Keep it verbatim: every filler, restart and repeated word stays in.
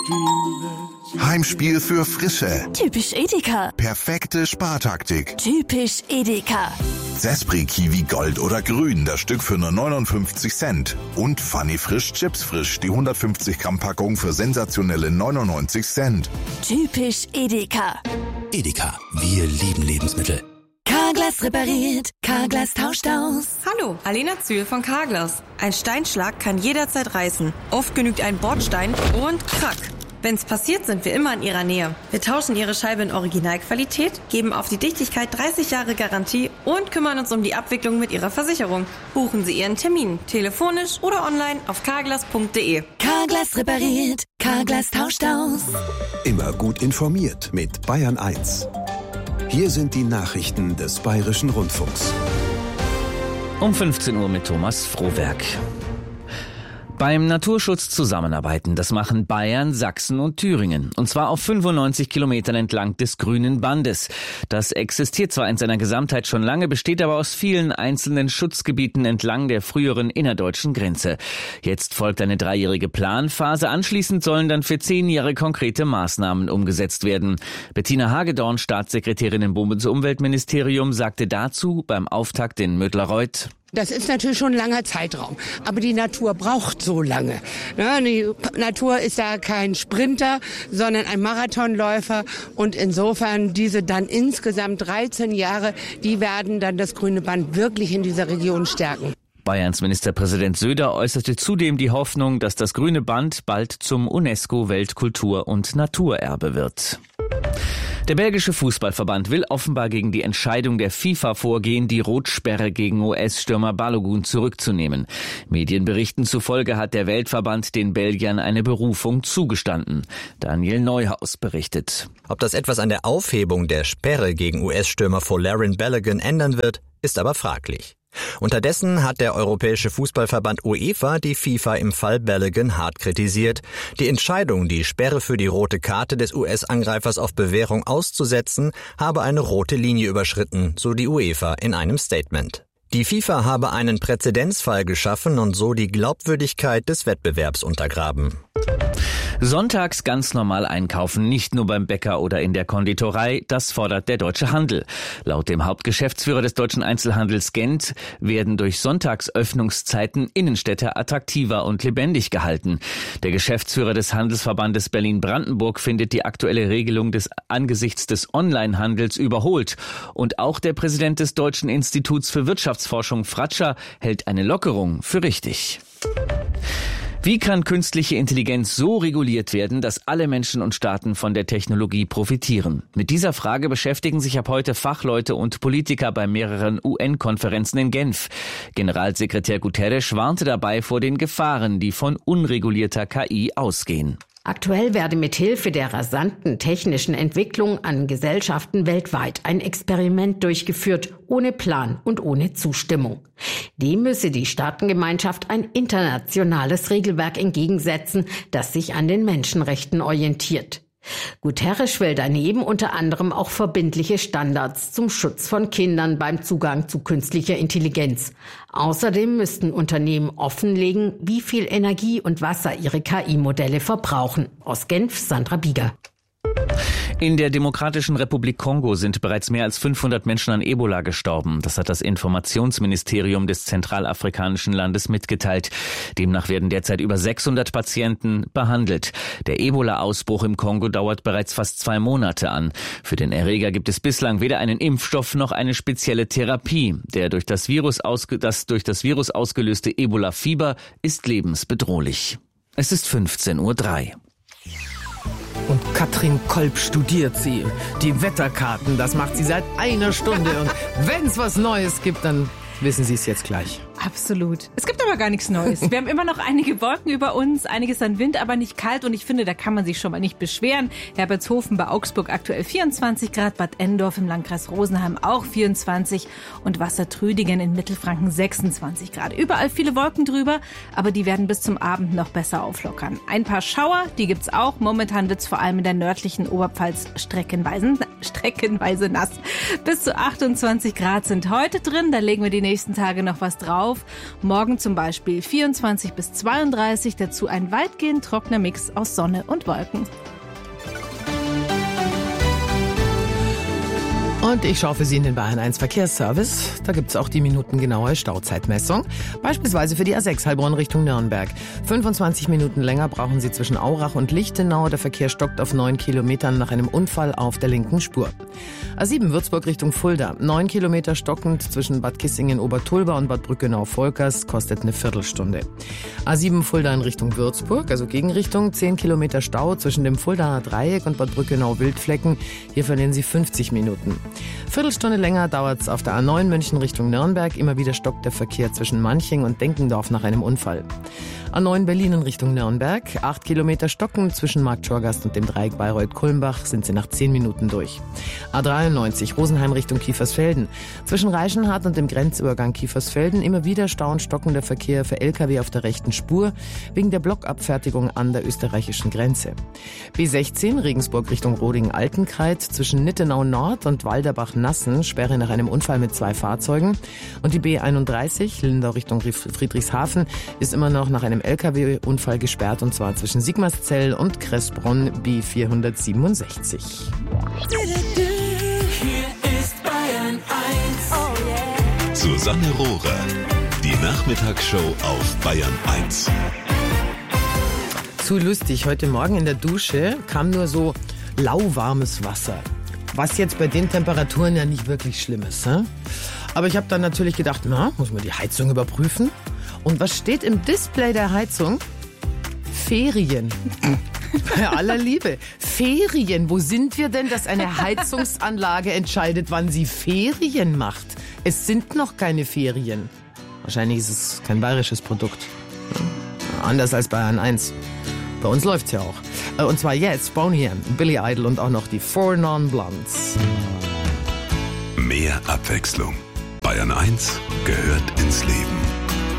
Heimspiel für Frische. Typisch Edeka. Perfekte Spartaktik. Typisch Edeka. Zespri Kiwi Gold oder Grün, das Stück für nur neunundfünfzig Cent. Und Funny Frisch Chips Frisch, die hundertfünfzig Gramm Packung für sensationelle neunundneunzig Cent. Typisch Edeka. Edeka, wir lieben Lebensmittel. Carglass repariert, Carglass tauscht aus. Hallo, Alena Zühl von Carglass. Ein Steinschlag kann jederzeit reißen. Oft genügt ein Bordstein und krack. Wenn's passiert, sind wir immer in Ihrer Nähe. Wir tauschen Ihre Scheibe in Originalqualität, geben auf die Dichtigkeit dreißig Jahre Garantie und kümmern uns um die Abwicklung mit Ihrer Versicherung. Buchen Sie Ihren Termin, telefonisch oder online auf carglass punkt de. Carglass repariert, Carglass tauscht aus. Immer gut informiert mit Bayern eins. Hier sind die Nachrichten des Bayerischen Rundfunks. Um fünfzehn Uhr mit Thomas Frohwerk. Beim Naturschutz zusammenarbeiten, das machen Bayern, Sachsen und Thüringen. Und zwar auf fünfundneunzig Kilometern entlang des Grünen Bandes. Das existiert zwar in seiner Gesamtheit schon lange, besteht aber aus vielen einzelnen Schutzgebieten entlang der früheren innerdeutschen Grenze. Jetzt folgt eine dreijährige Planphase. Anschließend sollen dann für zehn Jahre konkrete Maßnahmen umgesetzt werden. Bettina Hagedorn, Staatssekretärin im Bundesumweltministerium, sagte dazu beim Auftakt in Mödlareuth: Das ist natürlich schon ein langer Zeitraum, aber die Natur braucht so lange. Die Natur ist ja kein Sprinter, sondern ein Marathonläufer und insofern diese dann insgesamt dreizehn Jahre, die werden dann das Grüne Band wirklich in dieser Region stärken. Bayerns Ministerpräsident Söder äußerte zudem die Hoffnung, dass das Grüne Band bald zum UNESCO-Weltkultur- und Naturerbe wird. Der belgische Fußballverband will offenbar gegen die Entscheidung der FIFA vorgehen, die Rotsperre gegen U S-Stürmer Balogun zurückzunehmen. Medienberichten zufolge hat der Weltverband den Belgiern eine Berufung zugestanden. Daniel Neuhaus berichtet. Ob das etwas an der Aufhebung der Sperre gegen U S-Stürmer Folarin Balogun ändern wird, ist aber fraglich. Unterdessen hat der Europäische Fußballverband UEFA die FIFA im Fall Balogun hart kritisiert. Die Entscheidung, die Sperre für die rote Karte des U S-Angreifers auf Bewährung auszusetzen, habe eine rote Linie überschritten, so die UEFA in einem Statement. Die FIFA habe einen Präzedenzfall geschaffen und so die Glaubwürdigkeit des Wettbewerbs untergraben. Sonntags ganz normal einkaufen, nicht nur beim Bäcker oder in der Konditorei, das fordert der Deutsche Handel. Laut dem Hauptgeschäftsführer des Deutschen Einzelhandels Gent werden durch Sonntagsöffnungszeiten Innenstädte attraktiver und lebendig gehalten. Der Geschäftsführer des Handelsverbandes Berlin-Brandenburg findet die aktuelle Regelung des angesichts des Onlinehandels überholt. Und auch der Präsident des Deutschen Instituts für Wirtschaftsforschung Fratscher hält eine Lockerung für richtig. Wie kann künstliche Intelligenz so reguliert werden, dass alle Menschen und Staaten von der Technologie profitieren? Mit dieser Frage beschäftigen sich ab heute Fachleute und Politiker bei mehreren U N-Konferenzen in Genf. Generalsekretär Guterres warnte dabei vor den Gefahren, die von unregulierter K I ausgehen. Aktuell werde mithilfe der rasanten technischen Entwicklung an Gesellschaften weltweit ein Experiment durchgeführt, ohne Plan und ohne Zustimmung. Dem müsse die Staatengemeinschaft ein internationales Regelwerk entgegensetzen, das sich an den Menschenrechten orientiert. Guterres will daneben unter anderem auch verbindliche Standards zum Schutz von Kindern beim Zugang zu künstlicher Intelligenz. Außerdem müssten Unternehmen offenlegen, wie viel Energie und Wasser ihre K I-Modelle verbrauchen. Aus Genf, Sandra Bieger. In der Demokratischen Republik Kongo sind bereits mehr als fünfhundert Menschen an Ebola gestorben. Das hat das Informationsministerium des zentralafrikanischen Landes mitgeteilt. Demnach werden derzeit über sechshundert Patienten behandelt. Der Ebola-Ausbruch im Kongo dauert bereits fast zwei Monate an. Für den Erreger gibt es bislang weder einen Impfstoff noch eine spezielle Therapie. Der durch das Virus ausge- das durch das Virus ausgelöste Ebola-Fieber ist lebensbedrohlich. Es ist fünfzehn Uhr drei. Und Katrin Kolb studiert sie. Die Wetterkarten, das macht sie seit einer Stunde. Und wenn es was Neues gibt, dann wissen Sie es jetzt gleich. Absolut. Es gibt aber gar nichts Neues. Wir haben immer noch einige Wolken über uns, einiges an Wind, aber nicht kalt. Und ich finde, da kann man sich schon mal nicht beschweren. Herbertshofen bei Augsburg aktuell vierundzwanzig Grad, Bad Endorf im Landkreis Rosenheim auch vierundzwanzig und Wassertrüdingen in Mittelfranken sechsundzwanzig Grad. Überall viele Wolken drüber, aber die werden bis zum Abend noch besser auflockern. Ein paar Schauer, die gibt's auch. Momentan wird's vor allem in der nördlichen Oberpfalz streckenweise, streckenweise nass. Bis zu achtundzwanzig Grad sind heute drin. Da legen wir die nächsten Tage noch was drauf. auf. Morgen zum Beispiel vierundzwanzig bis zweiunddreißig, dazu ein weitgehend trockener Mix aus Sonne und Wolken. Und ich schaue für Sie in den Bayern eins Verkehrsservice. Da gibt's auch die minutengenaue Stauzeitmessung. Beispielsweise für die A sechs Heilbronn Richtung Nürnberg. fünfundzwanzig Minuten länger brauchen Sie zwischen Aurach und Lichtenau. Der Verkehr stockt auf neun Kilometern nach einem Unfall auf der linken Spur. A sieben Würzburg Richtung Fulda. neun Kilometer stockend zwischen Bad Kissingen-Obertulba und Bad Brückenau-Volkers. Kostet eine Viertelstunde. A sieben Fulda in Richtung Würzburg, also Gegenrichtung. zehn Kilometer Stau zwischen dem Fuldaer Dreieck und Bad Brückenau-Wildflecken. Hier verlieren Sie fünfzig Minuten. Viertelstunde länger dauert's auf der A neun München Richtung Nürnberg. Immer wieder stockt der Verkehr zwischen Manching und Denkendorf nach einem Unfall. A neun Berlin in Richtung Nürnberg. Acht Kilometer stocken zwischen Marktschorgast und dem Dreieck Bayreuth-Kulmbach sind sie nach zehn Minuten durch. A dreiundneunzig Rosenheim Richtung Kiefersfelden. Zwischen Reichenhart und dem Grenzübergang Kiefersfelden immer wieder stau- und stockender Verkehr für L K W auf der rechten Spur wegen der Blockabfertigung an der österreichischen Grenze. B sechzehn Regensburg Richtung Roding-Altenkreuz zwischen Nittenau Nord und Walderbach-Nassen Sperre nach einem Unfall mit zwei Fahrzeugen. Und die B einunddreißig Lindau Richtung Friedrichshafen ist immer noch nach einem L K W-Unfall gesperrt, und zwar zwischen Sigmarszell und Kressbronn B vierhundertsiebenundsechzig. Hier ist Bayern eins. Oh yeah. Susanne Rohrer, die Nachmittagsshow auf Bayern eins. Zu lustig, heute Morgen in der Dusche kam nur so lauwarmes Wasser. Was jetzt bei den Temperaturen ja nicht wirklich schlimm ist. He? Aber ich habe dann natürlich gedacht, na, muss man die Heizung überprüfen? Und was steht im Display der Heizung? Ferien. Bei aller Liebe. Ferien. Wo sind wir denn, dass eine Heizungsanlage entscheidet, wann sie Ferien macht? Es sind noch keine Ferien. Wahrscheinlich ist es kein bayerisches Produkt. Anders als Bayern eins. Bei uns läuft's ja auch. Und zwar jetzt Boney M, Billy Idol und auch noch die Four Non-Blondes. Mehr Abwechslung. Bayern eins gehört ins Leben.